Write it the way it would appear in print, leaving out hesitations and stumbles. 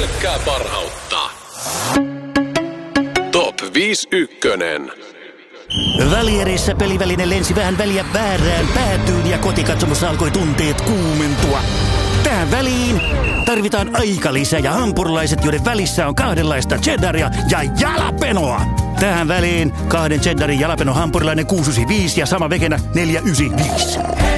pelkkää parhautta. Top 51. Välierissä peliväline lensi vähän väliä väärään päätyyn ja kotikatsomossa alkoi tunteet kuumentua. Tähän väliin tarvitaan aikalisä ja hampurilaiset, joiden välissä on kahdenlaista cheddaria ja jalapenoa. Tähän väliin 2 cheddarin jalapeno hampurilainen 695 ja sama vegenä 495.